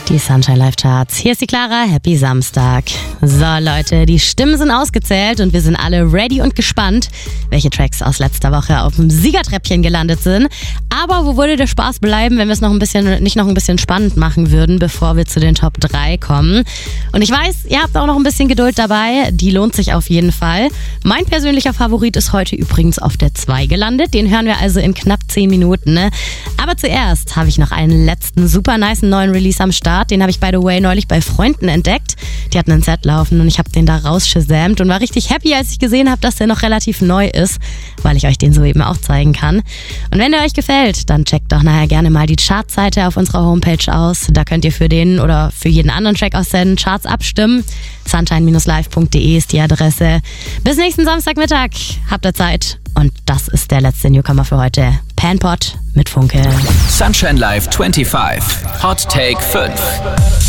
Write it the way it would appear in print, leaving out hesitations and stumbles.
Die Sunshine Live Charts. Hier ist die Clara, happy Samstag. So Leute, die Stimmen sind ausgezählt und wir sind alle ready und gespannt, welche Tracks aus letzter Woche auf dem Siegertreppchen gelandet sind. Aber wo würde der Spaß bleiben, wenn wir es nicht noch ein bisschen spannend machen würden, bevor wir zu den Top 3 kommen. Und ich weiß, ihr habt auch noch ein bisschen Geduld dabei, die lohnt sich auf jeden Fall. Mein persönlicher Favorit ist heute übrigens auf der 2 gelandet, den hören wir also in knapp 10 Minuten. Ne? Aber zuerst habe ich noch einen letzten super nicen neuen Release am Start. Den habe ich, by the way, neulich bei Freunden entdeckt. Die hatten ein Set laufen und ich habe den da rausgesamt und war richtig happy, als ich gesehen habe, dass der noch relativ neu ist, weil ich euch den soeben auch zeigen kann. Und wenn der euch gefällt, dann checkt doch nachher gerne mal die Chartseite auf unserer Homepage aus. Da könnt ihr für den oder für jeden anderen Track aus den Charts abstimmen. sunshine-live.de ist die Adresse. Bis nächsten Samstagmittag. Habt ihr Zeit. Und das ist der letzte Newcomer für heute. Panpot mit Funke. Sunshine Live 25. Hot Take 5.